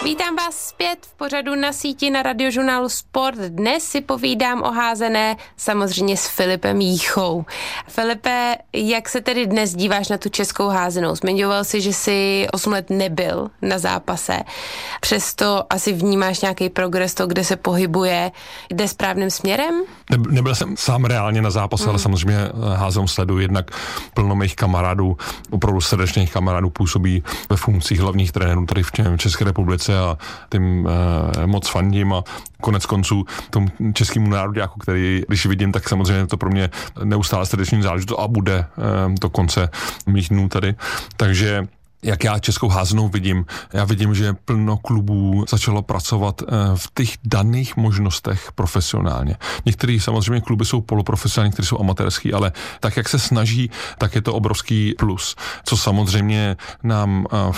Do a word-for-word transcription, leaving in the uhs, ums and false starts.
Vítám vás zpět v pořadu Na síti na Radiožurnálu Sport. Dnes si povídám o házené samozřejmě s Filipem Jíchou. Filipe, jak se tedy dnes díváš na tu českou házenou? Zmiňoval si, že jsi osm let nebyl na zápase. Přesto asi vnímáš nějaký progres, to, kde se pohybuje, jde správným směrem? Ne, nebyl jsem sám reálně na zápase, mm. ale samozřejmě házenou sleduji. Jednak plno mých kamarádů, opravdu srdečných kamarádů působí ve funkcích hlavních trenérů tady v České republice a tím eh, moc fandím a konec konců tomu českému nároďáku, který, když vidím, tak samozřejmě to pro mě neustále srdeční záležitost a bude eh, do konce mých dnů tady. Takže jak já českou házenou vidím, já vidím, že plno klubů začalo pracovat v těch daných možnostech profesionálně. Některé samozřejmě kluby jsou poloprofesionální, některé jsou amatérský, ale tak, jak se snaží, tak je to obrovský plus. Co samozřejmě nám